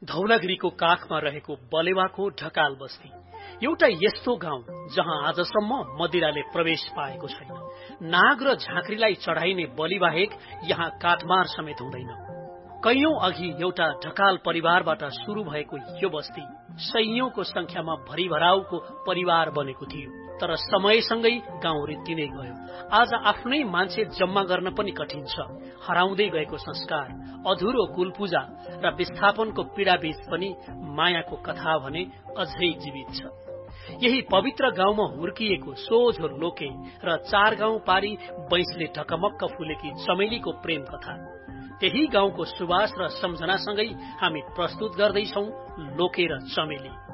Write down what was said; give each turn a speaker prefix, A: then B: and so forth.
A: धौलागिरीको काखमा रहेको बलेवाको ढकाल बस्ती एउटा यस्तो गाउँ जहाँ आजसम्म मदिराले प्रवेश पाएको छैन। नाग र झाँक्रीलाई चढाइने बलिबाहेक यहाँ काटमार समेत हुँदैन। कैयौं अघि एउटा ढकाल परिवारबाट शुरू भएको यो बस्ती सयौंको संख्यामा भरिभराउको परिवार बनेको थियो। तर समयसँगै गाउँ रित्तिँदै गयो। आज आफ्नै मान्छे जम्मा गर्न पनि कठिन छ। हराउँदै गएको संस्कार, अधुरो कुलपूजा र विस्थापनको पीडाबीच पनि मायाको कथा भने अझै जीवित छ। यही पवित्र गाउँमा हुर्किएको सोझो लोके र 4 गाउँ पारी बैंसले ढकमक्क फुलेकी चमेलीको प्रेम कथा। त्यही गाउँको सुवास र सम्झनासँगै हामी प्रस्तुत गर्दैछौ लोके र चमेली।